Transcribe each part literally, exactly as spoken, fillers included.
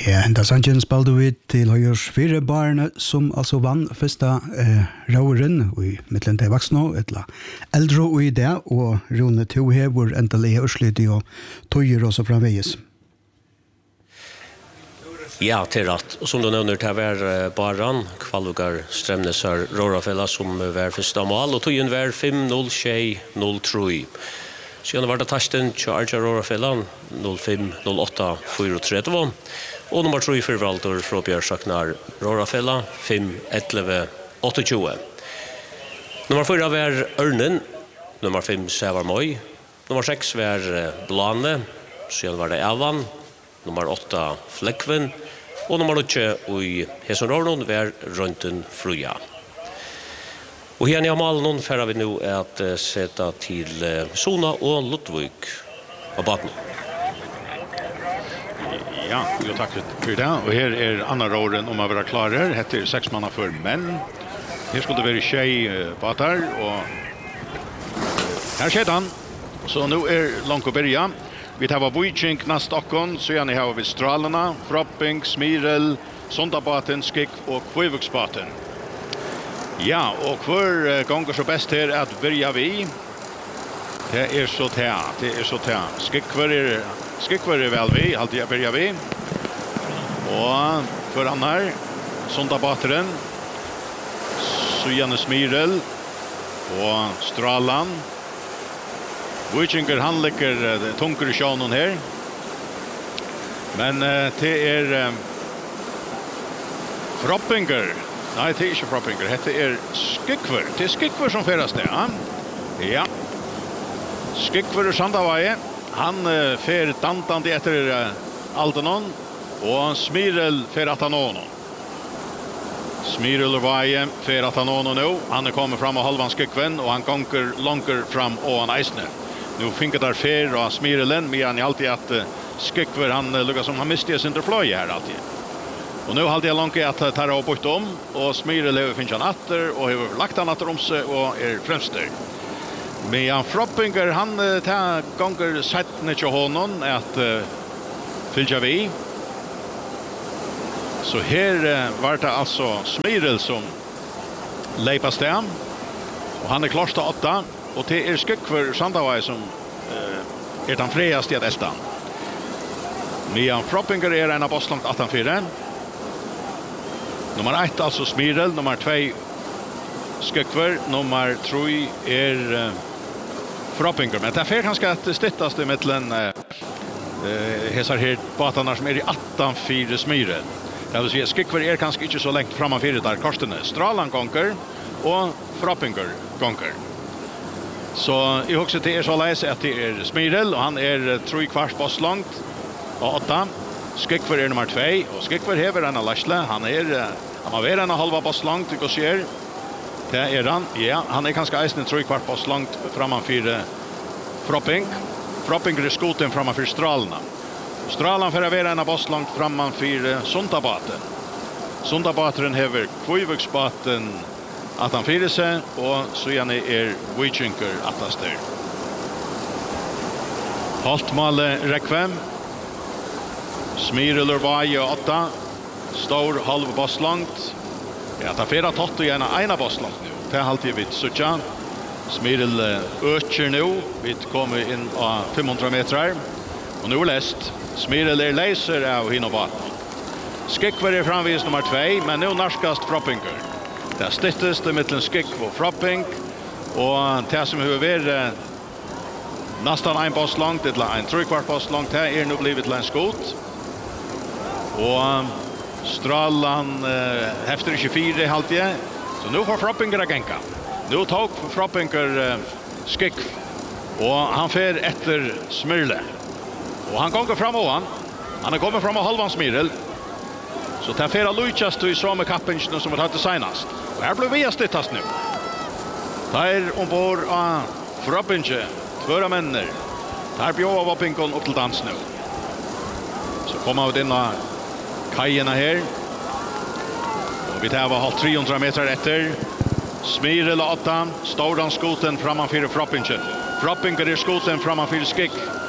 Ja, enda sannsyn spalte vi til høyers fire barn som altså vann første eh, rauren i mittlen til vaksne, etla eldre og i det, og Rune to hever endelig urslydig og tøyer også framveges. Ja, til rett. Og som du nevner, det var Baran, Kvallugar, Stremnesar, Rorafella som var første mål, og tøyen var fem null null tre. Sen var det tasten til Arja Rorafella, null fem null åtta fire tre. Og nummer tre for Valdur fra Bjørsaknar Rorafella, fem elleve åtte tjue. Nummer fyra var Ørnen, nummer fem Sævar Moi, nummer seks var Blane, sen var det Avan, nummer åtta Flekkven, og nummer åtte i Hesson Rornon var Rønten Fruja. Og her i Amalen færer vi nå at uh, sette til uh, Sona og Ludvig av Baden. Ja, jo takk for det. Og her er Anna Råren om å være klarer. Hette er seks manner for menn. Her skulle det være tjej uh, bater, og her skjedde han. Så nå er langt å berge. Vi tar Vujink nast okkon, så gjerne har vi Stralena, Fropping, Smirel, Sondabaten, Skik og Kvivuksbaten. Ja, og hver uh, ganger så best her at börja vi. Det er så tæ, det er så tæ. Skikver er, skikver er vel vi, alltid jeg börja vi. Og for annar, Sondabateren, Sujane Smirel, og Stralan. Vujinker han ligger uh, tunker i sjånen her. Men uh, det er uh, Froppinger. Nei, det er ikke Froppinger. Dette er Skikver. Det er Skikver som ferast det, ja. Ja. Skikver og Sandavaie. Han uh, fer dantande etter uh, Aldenon, og Smirel fer Atanonon. Smirel og Vaie fer Atanonon nå. Han er kommet fram av halvan Skikven, og han gonger langer fram og han eisne. Nu finker der fer og Smirelen, men han er alltid at uh, Skikver, han uh, lukka som han mistet sin fløy her alltid. Og nu halde jeg langt at det har bort om, og Smirel har finnet han atter, og har lagt han atter om seg, og er fremster. Men han Froppinger, han tar ganger settene til honom, at uh, fylja vi. Så her uh, var det altså Smirel som leipa sted, og han er klarst av åtta, og det er Skikver Sandavai som uh, er den fredaste i et elta. Men Froppinger er en av bosslangt attan fire. Nummer ett alltså Smirel, nummer två Skikver, nummer tre är uh, Froppinger. Men det är för ganska att stittas det mellan uh, uh, hesar här batarna som är i attan fire Smirel. Det vill säga Skikver är kanske inte så längt framför där korsene. Stralan gånger och Froppinger gånger. Så i huset det är så läs att det är Smirel och han är tre kvarts boss långt och åtta. Skikver er nummer två, og Skikver hever en av Lashle. Han er, han har vært en halva boss langt, du kan se. Det er han, ja, han er kanskje eisen tror kvart boss langt framfor Fropping. Fropping er skoten framfor Stralena. Stralen for å være en av boss langt framfor Sundabaten. Sundabateren hever Kvivuksbaten at han fyrer seg, og så gjerne er Vujinker ataster. Holtmale Rekvem. Smirel og Vaie åtta. Stor halv boss langt. Ja, det er fire tatt og gjerne ena boss langt nu. Det er alltid vidt suttja. Smirel øker nu. Vi kommer inn av fem hundre meter. Og nu er lest. Smirel er leiser av hinn og baten. Skikver er framvis nummer två, men nu narskast Froppinger. Det er stittest i mittlen Skik og Fropping. Og det som har vært nästan en boss langt, eller en trekvart boss langt, det er nu blivit til en skot. Og Stralan uh, efter tjugofyra halvtid, så nu får Froppinger a genka. Nu tog Froppinger uh, Skik, og han fer etter Smirle. Og han gonger fram av han. Han er kommet fram av halvan Smirel. Så det er fer a lujtjast i samme kappingen som vi tatt det senast. Og her blir vi a stittast nu. Det er ombord av Froppinger, tvøra menner. Her bjør av Pinkon opp til dans nu. Så kommer vi inn av kajena her. Og vi tar halvt tre hundre meter etter. Smirel og åtta. Ståran skoten framför Froppinger. Froppinger er skoten framför Skik.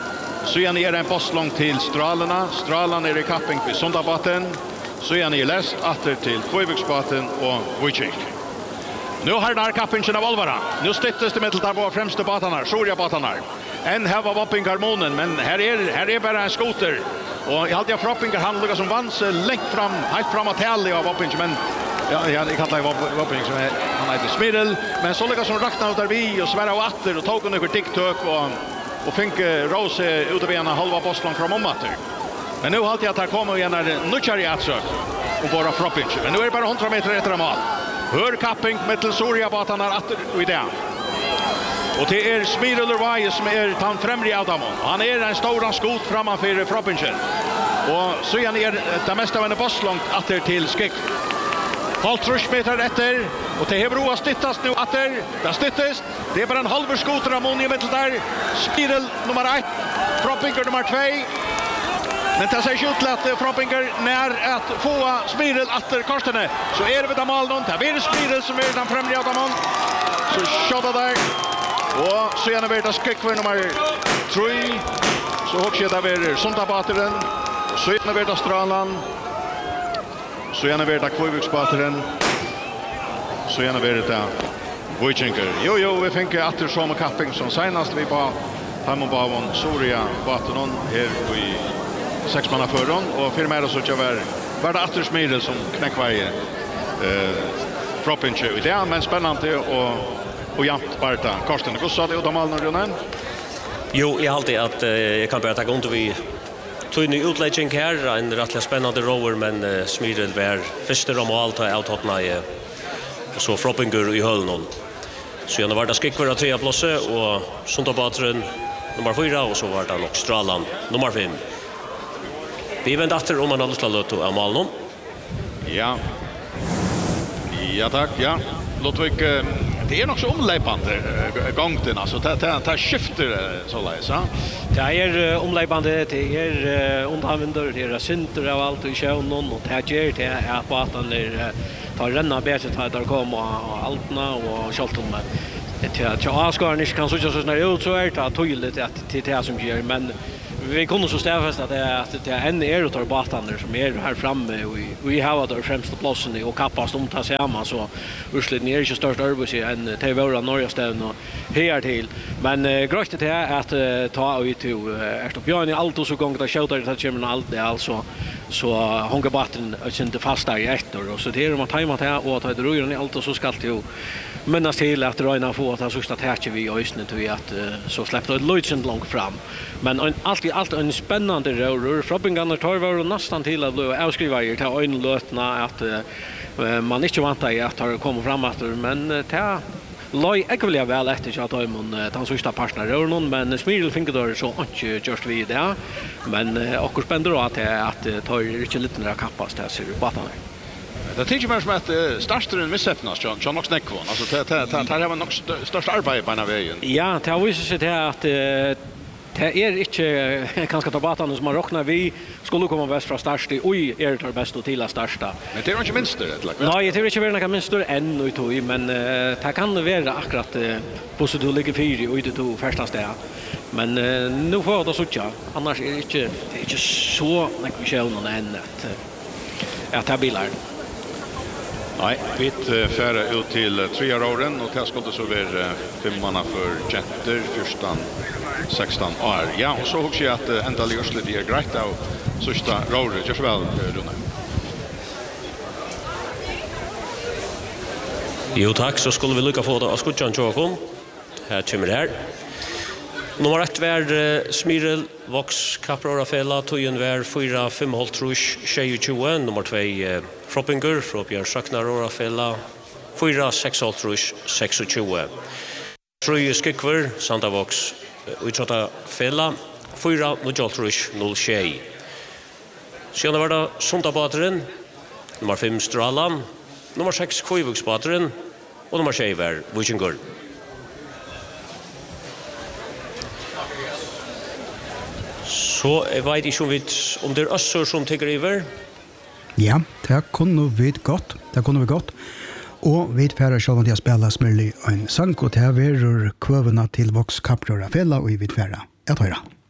Så är ni en post långt till Stralarna. Stralarna är i kapping vid Sundabaten. Så är ni läst åter till Kviviksbaten och Viking. Nu har där kappingen av Alvara. Nu stöttes det med där på främsta batarna, Soria batarna. En här var vapping harmonen, men här är här är bara en skoter. Och jag hade jag Froppinger han lukar som vanns längt fram, helt fram att tälla av Wapping men ja jag kallar det Wapping som han heter Smidel men så lukar som rakna ut där vi och svära och åter och tog några dikktök och och fick Rose ut av ena halva postlång från Mommater. Men nu har jag att här kommer igen när Nutchari atsök och bara Froppinger. Men nu är det bara hundra meter efter mål. Hör kapping med till Soria batarna åter och i det. Och det är Smidel Urvai som är tan främre av dem. Han är en stor skot framför Froppinger. Och så är han är det mesta av en postlångt åter till Skick. Halvtrus meter efter. Och det är broa stittas nu åter. Det stittas. Det är bara en halv skoter av Moni mitt där. Smidel nummer ett. Froppinger nummer två. Men det ser ut att Froppinger när att få Smidel åter Karstene. Så är det vid mål någon. Det är Smidel som är den främre av dem. Så skjuter där. Och så gärna vet att Skickver nummer tre. Så också där är Sundabateren. Så gärna vet att Stralan. Så gärna vet att Kviviksbateren. Så gärna vet att Wojcinker. Jo, jo, vi fick att det som kapping som senast vi bara hemma på Bavon, Soria, Batenon här i sex manna förron. Och för mig så jag var, var det Atter Smidel som knäckvarje eh, Froppinger i det. Men spännande och och jämt Barta. Karsten, hur sa det ut av Malmö? Jo, jag har alltid att uh, jag kan börja ta gång till vi tog en utläggning här, en rätt spännande rover, men uh, Smidel var första om allt har avtotna uh, så Froppinger i höllen. Så jag var det Skickver av trea plåse och Sundabateren nummer fyra och så var det nog Stralan nummer fem. Vi vänder efter om man har lust att låta av Malmö. Ja. Ja, tack, ja. Låt vi uh... det är också omläpande gångten alltså det det tar skifter så läs va. Det är omläpande det är underhandlar det är center av allt i sjön och det ger det är på att han tar renna bättre tar där komma altna och schalton med det jag askar inte kan så så snart ut så är det tydligt att det är det som gör men vi kunde så stävast att det att det är en är utav batander som är här framme och vi har där främsta platsen och kappast om ta sig amma så urslit ner inte störst arbete än till våra norra städer och här till men uh, gröst det är att uh, ta ut till uh, är Björn i allt och så gång där skjuter det kommer allt det alltså så honga batten är inte fast där i efter och så det är om att tajma det och att det rör i allt och så skall det minnas till att röna få att han såg att här vi och ösnet vi att uh, så släppte ett Lloydsen långt fram men en, allt allt en spännande rör Froppingarna tar var nästan till att bli avskriva till en lötna att uh, man inte väntar i att ha kommit fram efter men uh, ta loj ekvaliga väl efter att ha man uh, den sista partner rör någon men Smidel fick då så inte just vid det men uh, och spännande att att uh, tar inte lite några kappas där ser banan. Det tycker man som att uh, startaren missöppnas John John också näckvon alltså det det det har nog störst arbete på den vägen. Ja, det har visat sig det att uh, det är inte kanske tabatan som man räknar vi skulle komma bäst från start och är det bäst till att starta. Men det är inte minst det eller? Nej, det är inte några minst än och tog men uh, det kan vara akkurat uh, på så du ligger fyra och det tog första steg. Men uh, nu får det så tjå. Annars är det inte det är inte så mycket vi kör någon än att uh, att ta bilar. Nej, vi uh, färre ut till tre åren och det skulle så vara fem manna för Jetter fyrstan sexton år. Ja, och så också att uh, ända lyssna det är grejt av sista roret. Gör så väl, Rune. Jo, tack. Så skulle vi lycka få det av skutjan tjåkon. Här kommer det här. Nummer ett var uh, Smidel, Vox, Caprora Fela, Tojen var fyra, fem, halv, trus, tjej, tjue. Nummer två uh, Froppinger, från Björn Saknar, Rora Fela, fyra, sex, halv, trus, sex, tjue. Tre Skickver, Santa Vox, Utrata Fela, fyra, noll, trus, noll, tjej. Sedan var det Sundabateren, nummer fem Stralan, nummer sex Kviviksbateren och nummer tjej var Vikingur. Så jeg vet ikke om, vi, om det er øsser som tigger iver. Ja, det kunne vi godt. Det kunne vi godt. Og vi færre selv om de har spillet smørlig en sang, og det er kvøvene til Vox Caprora Fela, og vi færre. Jeg tar det.